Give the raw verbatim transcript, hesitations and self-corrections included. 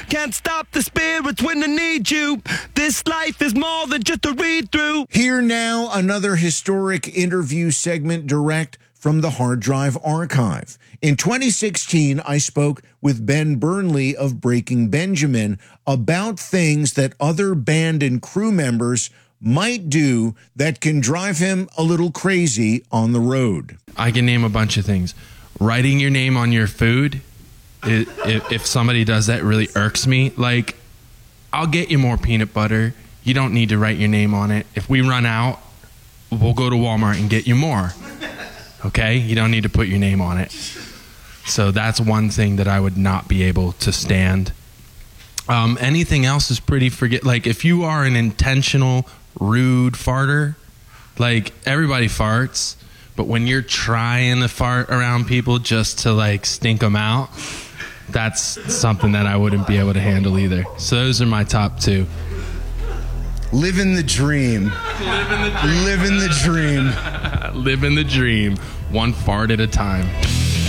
Can't stop the spirits when I need you. This life is more than just a read-through. Here now, another historic interview segment direct from the Hard Drive Archive. In twenty sixteen, I spoke with Ben Burnley of Breaking Benjamin about things that other band and crew members might do that can drive him a little crazy on the road. I can name a bunch of things. Writing your name on your food, it, if, if somebody does that, really irks me. Like, I'll get you more peanut butter. You don't need to write your name on it. If we run out, we'll go to Walmart and get you more. Okay? You don't need to put your name on it. So that's one thing that I would not be able to stand. Um, anything else is pretty forget. Like, if you are an intentional, rude farter, like, everybody farts, but when you're trying to fart around people just to, like, stink them out, that's something that I wouldn't be able to handle either. So those are my top two. Living the dream. Living the dream. Living the dream. Living the dream. One fart at a time.